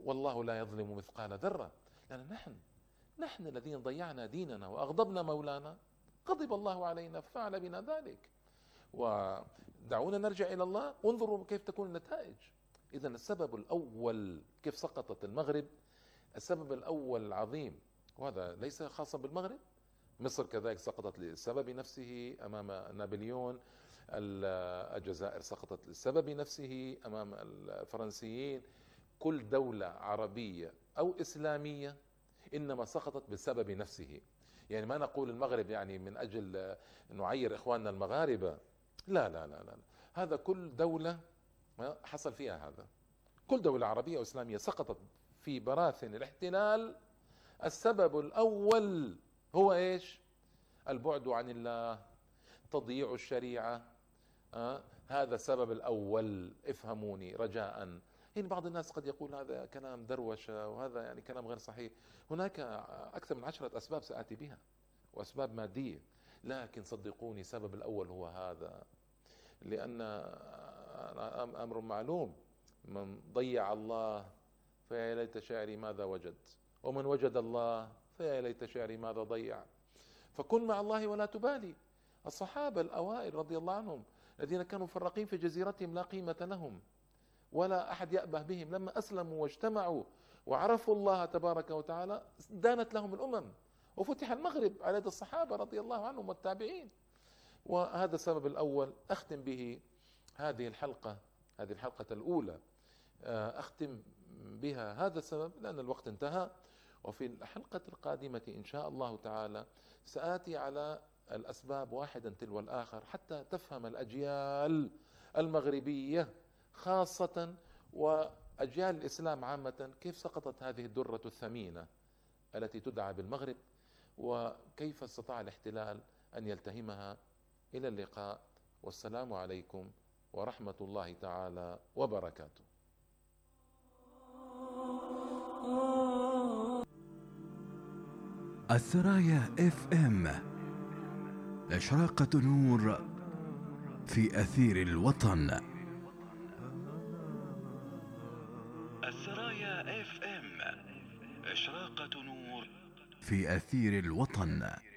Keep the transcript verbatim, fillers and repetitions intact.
والله لا يظلم مثقال ذرة. لأن نحن نحن الذين ضيعنا ديننا وأغضبنا مولانا، غضب الله علينا ففعل بنا ذلك. ودعونا نرجع إلى الله وانظروا كيف تكون النتائج. إذا السبب الأول كيف سقطت المغرب، السبب الأول العظيم، وهذا ليس خاصا بالمغرب، مصر كذلك سقطت للسبب نفسه أمام نابليون، الجزائر سقطت للسبب نفسه أمام الفرنسيين. كل دولة عربية أو إسلامية إنما سقطت بسبب نفسه. يعني ما نقول المغرب يعني من أجل نعير إخواننا المغاربة، لا لا لا لا، هذا كل دولة حصل فيها هذا. كل دولة عربية أو إسلامية سقطت في براثن الاحتلال. السبب الأول هو إيش؟ البعد عن الله، تضييع الشريعة. أه؟ هذا السبب الأول، افهموني رجاء. يعني بعض الناس قد يقول هذا كلام دروشة وهذا يعني كلام غير صحيح. هناك أكثر من عشرة أسباب سآتي بها، وأسباب مادية، لكن صدقوني السبب الأول هو هذا. لأن أمر معلوم، من ضيع الله فيا ليت شعري ماذا وجد، ومن وجد الله فيا ليت شعري ماذا ضيع. فكن مع الله ولا تبالي. الصحابة الأوائل رضي الله عنهم الذين كانوا مفرقين في جزيرتهم لا قيمة لهم ولا أحد يأبه بهم، لما أسلموا واجتمعوا وعرفوا الله تبارك وتعالى دانت لهم الأمم، وفتح المغرب على يد الصحابة رضي الله عنهم والتابعين. وهذا السبب الأول. أختم به هذه الحلقة، هذه الحلقة الأولى أختم بها هذا السبب لأن الوقت انتهى. وفي الحلقة القادمة إن شاء الله تعالى سآتي على الأسباب واحدا تلو الآخر حتى تفهم الأجيال المغربية خاصة وأجيال الإسلام عامة كيف سقطت هذه الدرة الثمينة التي تدعى بالمغرب، وكيف استطاع الاحتلال أن يلتهمها. إلى اللقاء، والسلام عليكم ورحمة الله تعالى وبركاته. الثرايا اف ام، إشراقة نور في أثير الوطن. الثرايا اف ام، إشراقة نور في أثير الوطن.